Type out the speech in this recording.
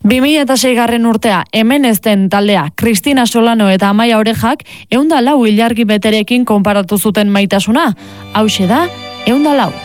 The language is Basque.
2006 urtea hemen ez den taldea Kristina Solano eta Amaia Orejak 104 ilargi beterekin konparatu zuten maitasuna. Hauxe da 104.